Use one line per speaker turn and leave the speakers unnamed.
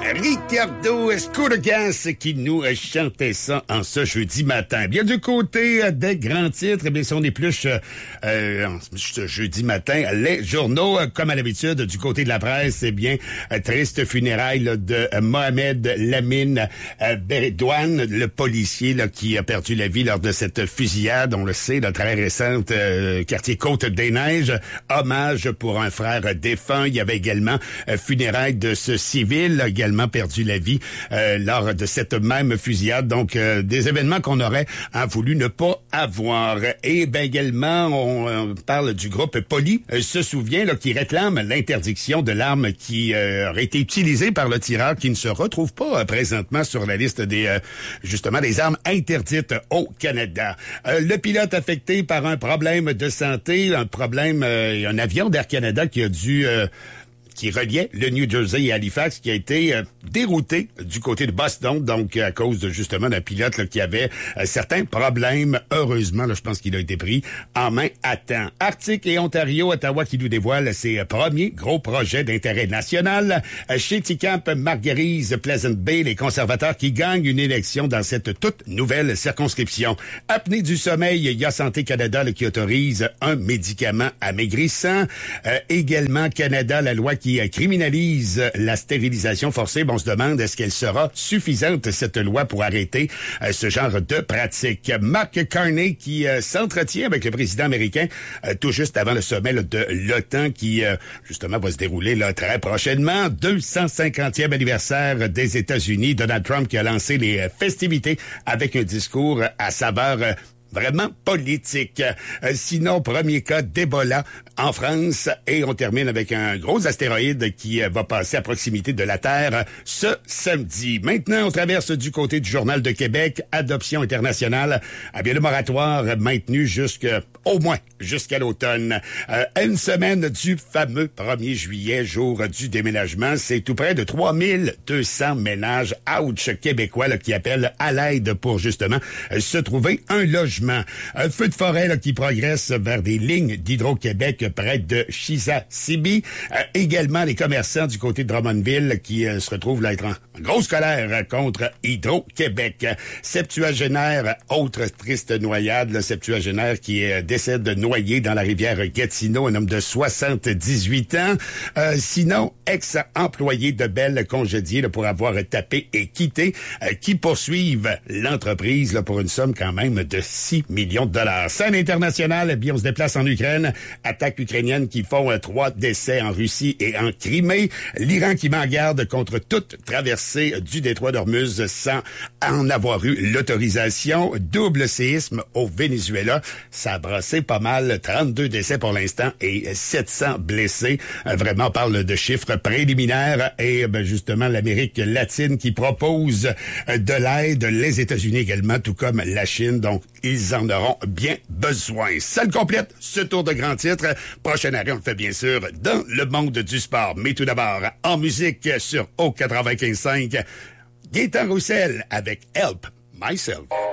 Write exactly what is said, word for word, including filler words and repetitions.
Ricardo Escourgas qui nous chantait ça en ce jeudi matin. Bien du côté des grands titres, eh bien, si on épluche euh, ce jeudi matin, les journaux, comme à l'habitude, du côté de la presse, eh bien, triste funérailles là, de Mohamed Lamine euh, Beredouane, le policier là, qui a perdu la vie lors de cette fusillade, on le sait, là, très récente, euh, quartier Côte-des-Neiges. Hommage pour un frère défunt. Il y avait également euh, funérailles de ce civil, également perdu la vie euh, lors de cette même fusillade. Donc, euh, des événements qu'on aurait hein, voulu ne pas avoir. Et ben également, on, on parle du groupe Poly, euh, se souvient, là, qui réclame l'interdiction de l'arme qui euh, aurait été utilisée par le tireur, qui ne se retrouve pas euh, présentement sur la liste des euh, justement des armes interdites au Canada. Euh, le pilote affecté par un problème de santé, un problème, euh, un avion d'Air Canada qui a dû euh, qui reliait le New Jersey et Halifax, qui a été euh, dérouté du côté de Boston, donc à cause de justement d'un pilote là, qui avait euh, certains problèmes. Heureusement, là, je pense qu'il a été pris en main à temps. Arctic et Ontario, Ottawa qui nous dévoile ses premiers gros projets d'intérêt national. Euh, chez Ticamp, Marguerite, Pleasant Bay, les conservateurs qui gagnent une élection dans cette toute nouvelle circonscription. Apnée du sommeil, il y a Santé Canada là, qui autorise un médicament amaigrissant. Euh, également, Canada, la loi qui qui criminalise la stérilisation forcée. Bon, on se demande, est-ce qu'elle sera suffisante, cette loi, pour arrêter euh, ce genre de pratique. Mark Carney qui euh, s'entretient avec le président américain euh, tout juste avant le sommet là, de l'OTAN qui, euh, justement, va se dérouler là très prochainement. deux cent cinquantième anniversaire des États-Unis. Donald Trump qui a lancé les euh, festivités avec un discours à saveur euh, vraiment politique. Euh, sinon, premier cas d'Ebola en France et on termine avec un gros astéroïde qui euh, va passer à proximité de la Terre euh, ce samedi. Maintenant, on traverse du côté du Journal de Québec, adoption internationale. Eh bien, le moratoire maintenu jusque au moins jusqu'à l'automne. Euh, une semaine du fameux premier juillet, jour du déménagement. C'est tout près de trois mille deux cents ménages, ouch, québécois là, qui appellent à l'aide pour justement euh, se trouver un logement. Un feu de forêt là, qui progresse vers des lignes d'Hydro-Québec près de Chisasibi. Euh, également, les commerçants du côté de Drummondville qui euh, se retrouvent là être en grosse colère euh, contre Hydro-Québec. Septuagénaire, autre triste noyade, le septuagénaire qui euh, décède noyé dans la rivière Gatineau, un homme de soixante-dix-huit ans. Euh, sinon, ex-employé de Bell congédié là, pour avoir tapé et quitté, euh, qui poursuivent l'entreprise là, pour une somme quand même de six millions de dollars. Scène internationale, eh bien, on se déplace en Ukraine. Attaque ukrainienne qui font euh, trois décès en Russie et en Crimée. L'Iran qui met en garde contre toute traversée du détroit d'Ormuz sans en avoir eu l'autorisation. Double séisme au Venezuela. Ça a brassé pas mal. trente-deux décès pour l'instant et sept cents blessés. Euh, vraiment, on parle de chiffres préliminaires. Et ben, justement, l'Amérique latine qui propose euh, de l'aide. Les États-Unis également, tout comme la Chine. Donc, ils en auront bien besoin. Ça le complète, ce tour de grands titres. Prochain arrêt, on le fait bien sûr dans le monde du sport. Mais tout d'abord, en musique sur O quatre-vingt-quinze cinq, Gaëtan Roussel avec Help Myself.